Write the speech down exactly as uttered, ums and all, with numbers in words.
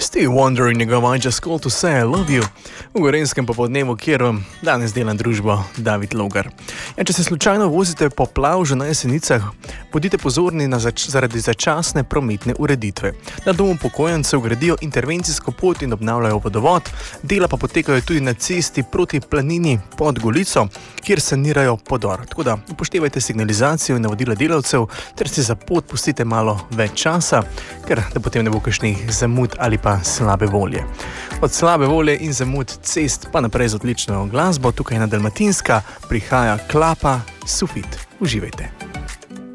Stevie Wonder in njegov I Just Called to Say I Love You v Gorenjskem popodnevu, kjer danes dela družbo David Logar. Ja, če se slučajno vozite po plavžu na Jesenicah, bodite pozorni na zač zaradi začasne prometne ureditve. Na domu upokojencev gradijo intervencijsko pot in obnavljajo vodovod, dela pa potekajo tudi na cesti proti planini pod Golico, kjer sanirajo podor. Tako da upoštevajte signalizacijo in navodila delavcev, ter si za pot pustite malo več časa, ker da potem ne bo kakšnih zamud ali pa slabe volje. Od slabe volje in zamud cest pa naprej z odlično glasbo. Tukaj na Dalmatinska prihaja Klapa Sufit. Uživajte.